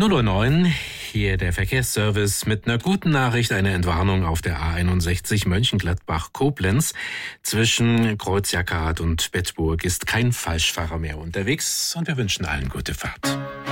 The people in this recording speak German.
0:09 Uhr, hier der Verkehrsservice mit einer guten Nachricht, eine Entwarnung auf der A61 Mönchengladbach-Koblenz. Zwischen Kreuz-Jackerhardt und Bedburg ist kein Falschfahrer mehr unterwegs und wir wünschen allen gute Fahrt.